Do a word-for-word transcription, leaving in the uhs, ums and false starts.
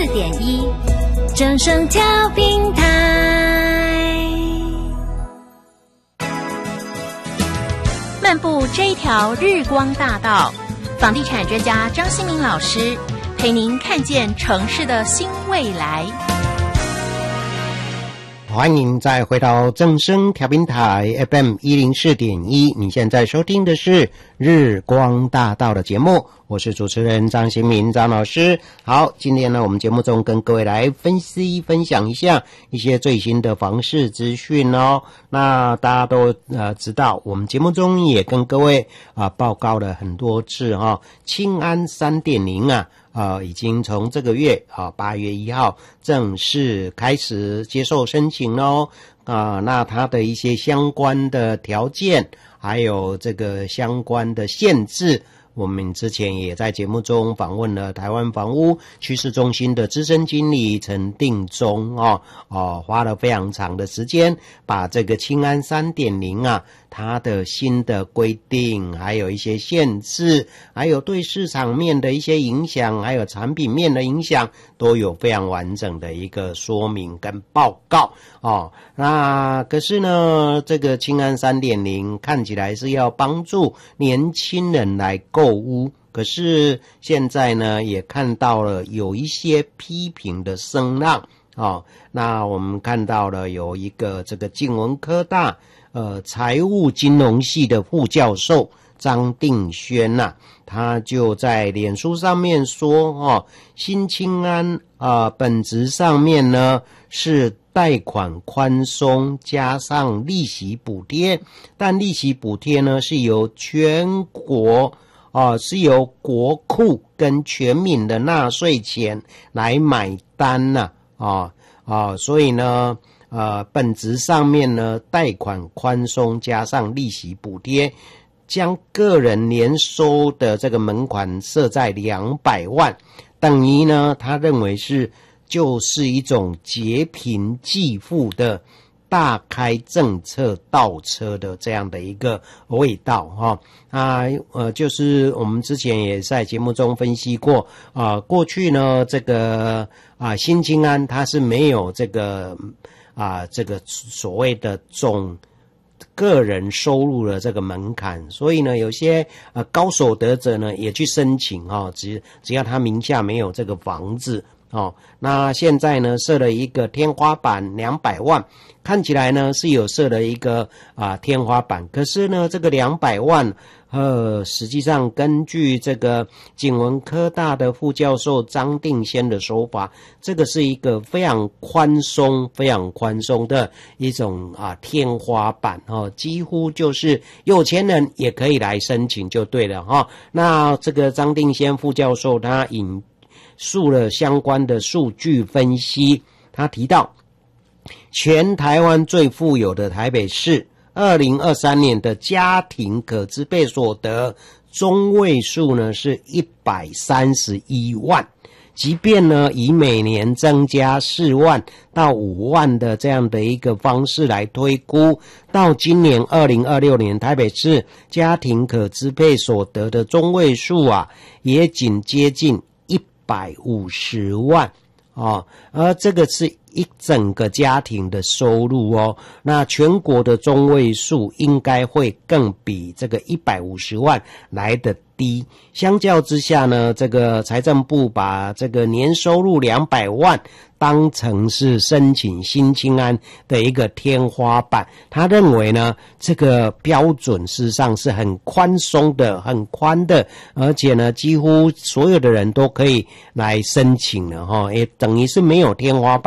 四点一，正声调频台。漫步这一条日光大道，房地产专家张新民老师陪您看见城市的新未来。 欢迎再回到正声调频台 F M 一零四点一，你现在收听的是日光大道的节目，我是主持人张新民张老师。好，今天呢我们节目中跟各位来分析分享一下一些最新的房市资讯哦。那大家都呃知道，我们节目中也跟各位啊、呃、报告了很多次哈、哦，青安 三点零 啊。呃，已经从这个月啊八月一号正式开始接受申请咯。啊、呃，那它的一些相关的条件，还有这个相关的限制，我们之前也在节目中访问了台湾房屋趋势中心的资深经理陈定忠哦，哦，花了非常长的时间，把这个青安 三点零 啊，它的新的规定，还有一些限制，还有对市场面的一些影响，还有产品面的影响，都有非常完整的一个说明跟报告哦。那可是呢，这个青安 三点零 看起来是要帮助年轻人来购屋，可是现在呢也看到了有一些批评的声浪哦。那我们看到了有一个这个静文科大呃财务金融系的副教授张定轩呐、啊，他就在脸书上面说哦，新青安啊、呃、本质上面呢是贷款宽松加上利息补贴，但利息补贴呢是由全国啊、呃、是由国库跟全民的纳税钱来买单呐啊啊，所以呢呃本质上面呢贷款宽松加上利息补贴，将个人年收的这个门槛设在两百万，等于呢他认为是就是一种劫贫济富的大开政策倒车的这样的一个味道哈啊呃就是我们之前也在节目中分析过啊、呃、过去呢这个啊新青安它是没有这个啊这个所谓的总个人收入的这个门槛，所以呢有些呃高所得者呢也去申请哈、哦、只只要他名下没有这个房子哦，那现在呢设了一个天花板两百万，看起来呢是有设了一个啊天花板，可是呢这个两百万呃实际上根据这个景文科大的副教授张定先的说法，这个是一个非常宽松非常宽松的一种啊天花板哦，几乎就是有钱人也可以来申请就对了哈、哦。那这个张定先副教授他引述了相关的数据分析，他提到全台湾最富有的台北市二零二三年的家庭可支配所得中位数呢是一百三十一万，即便呢以每年增加四万到五万的这样的一个方式来推估，到今年二零二六年台北市家庭可支配所得的中位数啊也仅接近一百五十万哦，而这个是一整个家庭的收入哦，那全国的中位数应该会更比这个一百五十万来得低。相较之下呢，这个财政部把这个年收入两百万当成是申请新青安的一个天花板，他认为呢这个标准事实上是很宽松的很宽的，而且呢几乎所有的人都可以来申请了齁，也等于是没有天花板